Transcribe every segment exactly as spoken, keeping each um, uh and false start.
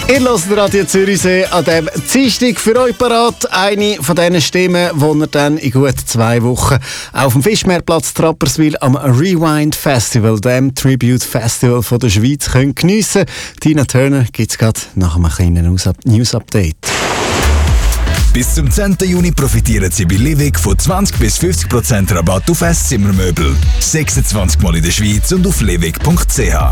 Ihr hört Radio Zürichsee an diesem Dienstag für euch parat. Eine von diesen Stimmen, die ihr dann in gut zwei Wochen auf dem Fischmeerplatz Trapperswil am Rewind Festival, dem Tribute Festival von der Schweiz, könnt geniessen. Tina Turner gibt es gerade nach einem kleinen News-Update. Bis zum zehnten Juni profitieren Sie bei Livig von zwanzig bis fünfzig Prozent Rabatt auf Esszimmermöbel. sechsundzwanzig Mal in der Schweiz und auf livig punkt c h.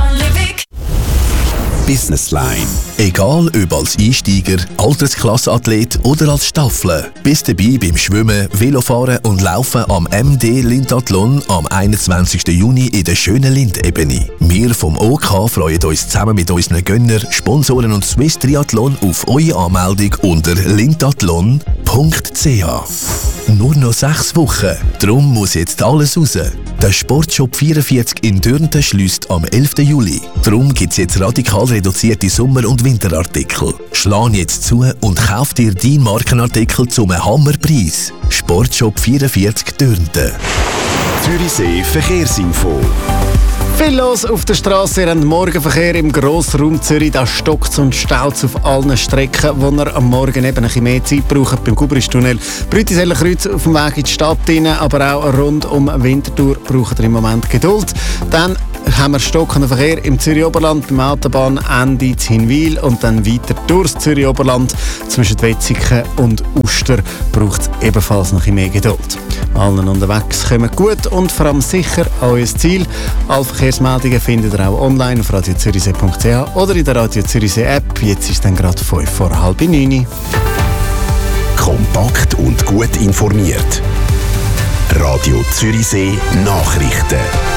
Business Line. Egal ob als Einsteiger, Altersklasseathlet oder als Staffel. Bist dabei beim Schwimmen, Velofahren und Laufen am M D Lindathlon am einundzwanzigsten Juni in der schönen Lindebene. Wir vom OK freuen uns zusammen mit unseren Gönnern, Sponsoren und Swiss Triathlon auf eure Anmeldung unter lindathlon punkt c h. Nur noch sechs Wochen. Darum muss jetzt alles raus. Der Sportshop vierundvierzig in Dürnten schliesst am elften Juli. Darum gibt es jetzt radikal reduzierte Sommer- und Winterartikel. Schlag jetzt zu und kauf dir deinen Markenartikel zum Hammerpreis. Sportshop vierundvierzig Dürnten. Zürichsee Verkehrsinfo. Viel los auf der Straße. Ihr habt Morgenverkehr im Grossraum Zürich. Da stockt und staut auf allen Strecken, wo ihr am Morgen eben ein bisschen mehr Zeit braucht. Beim Gubristunnel, Brütisellenkreuz auf dem Weg in die Stadt rein, aber auch rund um Winterthur braucht ihr im Moment Geduld. Dann haben wir stockenden Verkehr im Zürich-Oberland, beim Autobahnende in Hinwil und dann weiter durchs Zürich-Oberland. Zwischen Wetzikon und Uster braucht es ebenfalls noch ein bisschen mehr Geduld. Allen unterwegs kommen gut und vor allem sicher an euer Ziel. Alle Verkehrsmeldungen findet ihr auch online auf radio zürichsee punkt c h oder in der Radio Zürichsee App. Jetzt ist dann gerade fünf vor halb neun. Kompakt und gut informiert. Radio Zürichsee Nachrichten.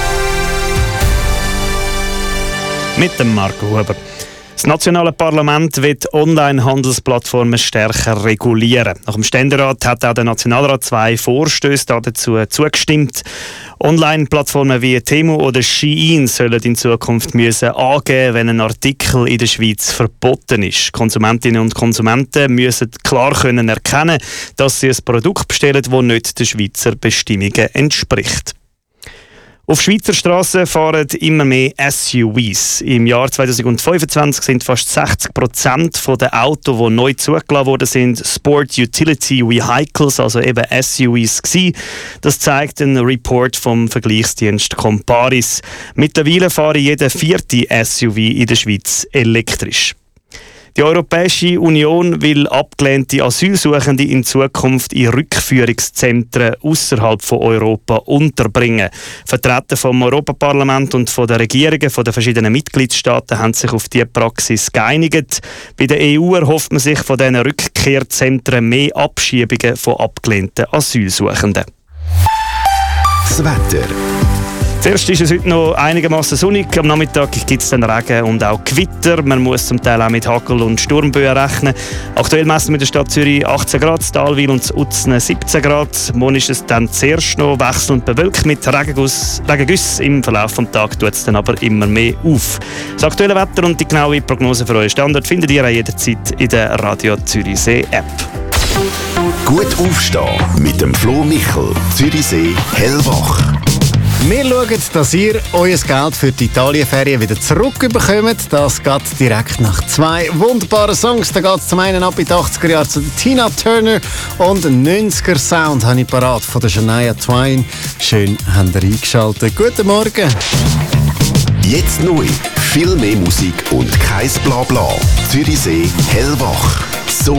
Mit dem Marco Huber. Das nationale Parlament wird Online-Handelsplattformen stärker regulieren. Nach dem Ständerat hat auch der Nationalrat zwei Vorstöße dazu zugestimmt. Online-Plattformen wie Temu oder Shein sollen in Zukunft müssen angeben, wenn ein Artikel in der Schweiz verboten ist. Konsumentinnen und Konsumenten müssen klar können erkennen, dass sie ein Produkt bestellen, das nicht den Schweizer Bestimmungen entspricht. Auf Schweizer Strassen fahren immer mehr S U Vs. Im Jahr zweitausendfünfundzwanzig sind fast sechzig Prozent der Autos, die neu zugelassen wurden, sind Sport Utility Vehicles, also eben S U Vs gewesen. Das zeigt ein Report vom Vergleichsdienst Comparis. Mittlerweile fahre jeder vierte S U V in der Schweiz elektrisch. Die Europäische Union will abgelehnte Asylsuchende in Zukunft in Rückführungszentren außerhalb von Europa unterbringen. Vertreter vom Europaparlament und von den Regierungen der verschiedenen Mitgliedstaaten haben sich auf diese Praxis geeinigt. Bei der E U erhofft man sich von diesen Rückkehrzentren mehr Abschiebungen von abgelehnten Asylsuchenden. Das Wetter. Zuerst ist es heute noch einigermaßen sonnig. Am Nachmittag gibt es dann Regen und auch Gewitter. Man muss zum Teil auch mit Hagel- und Sturmböen rechnen. Aktuell messen wir in der Stadt Zürich achtzehn Grad, Talwil und Utzne siebzehn Grad. Morgen ist es dann zuerst noch wechselnd bewölkt mit Regenguss, Regengüsse. Im Verlauf des Tages tut es dann aber immer mehr auf. Das aktuelle Wetter und die genaue Prognose für euren Standort findet ihr auch jederzeit in der Radio Zürichsee App. Gut aufstehen mit dem Flo Michel, Zürichsee hellwach. Wir schauen, dass ihr euer Geld für die Italienferien wieder zurückbekommt. Das geht direkt nach zwei wunderbaren Songs. Da geht es zum einen ab in die achtziger Jahre zu Tina Turner und neunziger Sound habe ich parat von der Shania Twain. Schön habt ihr eingeschaltet. Guten Morgen. Jetzt neu. Viel mehr Musik und kein Blabla. Zürichsee hellwach. So